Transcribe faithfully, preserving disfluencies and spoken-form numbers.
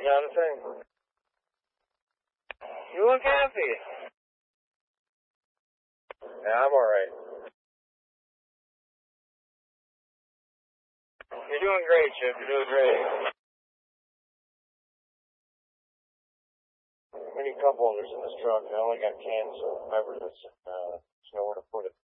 Not a thing. You look happy. Yeah, I'm alright. You're doing great, Chip. You're doing great. We need cup holders in this truck. I only got cans of beverages. Uh, there's nowhere to put it.